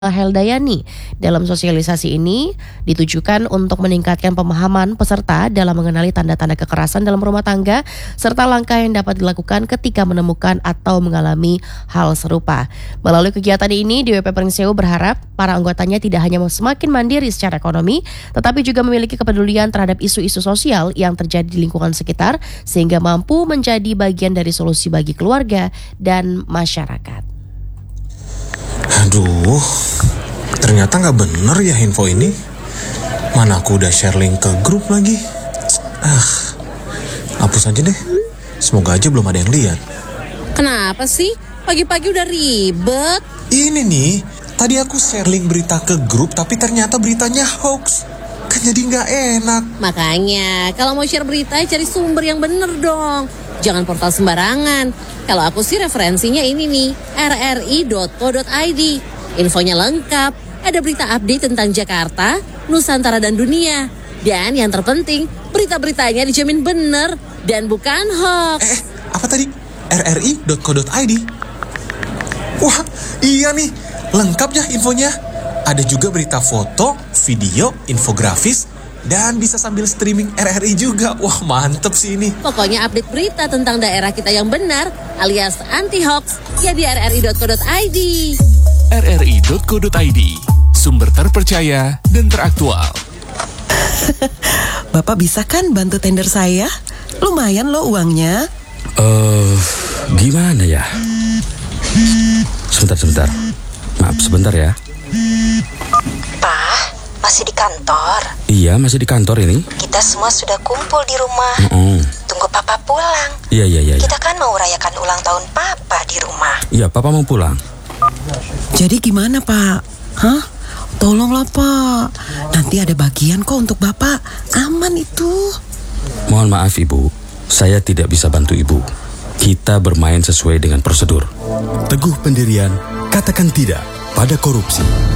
Heldayani. Dalam sosialisasi ini ditujukan untuk meningkatkan pemahaman peserta dalam mengenali tanda-tanda kekerasan dalam rumah tangga serta langkah yang dapat dilakukan ketika menemukan atau mengalami hal serupa. Melalui kegiatan ini, DWP Pringsewu berharap para anggotanya tidak hanya semakin mandiri secara ekonomi, tetapi juga memiliki kepedulian terhadap isu-isu sosial yang terjadi di lingkungan sekitar sehingga mampu menjadi bagian dari solusi bagi keluarga dan masyarakat. Aduh, ternyata nggak bener ya info ini. Mana aku udah share link ke grup lagi. Hapus aja deh. Semoga aja belum ada yang lihat. Kenapa sih? Pagi-pagi udah ribet. Ini nih, tadi aku share link berita ke grup tapi ternyata beritanya hoax. Kan jadi nggak enak. Makanya, kalau mau share berita cari sumber yang bener dong. Jangan portal sembarangan. Kalau aku sih referensinya ini nih, rri.co.id. Infonya lengkap, ada berita update tentang Jakarta, Nusantara dan dunia. Dan yang terpenting, berita-beritanya dijamin bener dan bukan hoax. Apa tadi? rri.co.id? Wah, iya nih, lengkap ya infonya. Ada juga berita foto, video, infografis, dan bisa sambil streaming RRI juga. Wah, mantep sih ini. Pokoknya update berita tentang daerah kita yang benar alias anti-hoax ya di rri.co.id. rri.co.id, sumber terpercaya dan teraktual. Bapak bisa kan bantu tender saya? Lumayan loh uangnya. Gimana ya? Sebentar. Maaf sebentar ya. Pak, masih di kantor? Iya, masih di kantor ini. Kita semua sudah kumpul di rumah. Tunggu Papa pulang. Iya. Kita kan mau rayakan ulang tahun Papa di rumah. Iya, Papa mau pulang. Jadi gimana Pak? Hah? Tolonglah Pak. Nanti ada bagian kok untuk Bapak. Aman itu. Mohon maaf Ibu, saya tidak bisa bantu Ibu. Kita bermain sesuai dengan prosedur. Teguh pendirian, katakan tidak pada korupsi.